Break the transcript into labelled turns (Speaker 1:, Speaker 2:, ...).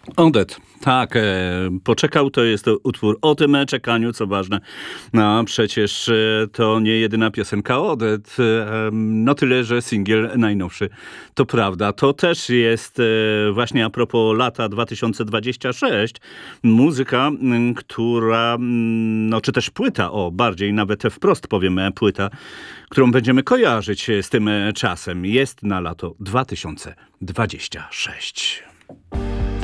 Speaker 1: Odet, tak, poczekał to jest to utwór o tym czekaniu, co ważne. No przecież to nie jedyna piosenka Odet, no tyle, że singiel najnowszy. To prawda, to też jest właśnie a propos lata 2026, muzyka, która, no czy też płyta, o bardziej nawet wprost powiem, płyta, którą będziemy kojarzyć z tym czasem, jest na lato 2026.